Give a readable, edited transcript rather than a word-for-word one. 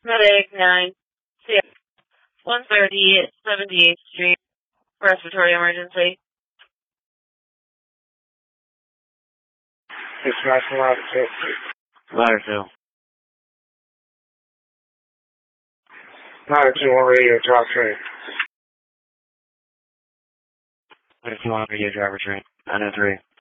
Medic 9, 130 78th Street, respiratory emergency. It's National Ladder 2. Ladder 2. Ladder 2 on radio, drop train. Ladder 2 on radio, driver train. 903.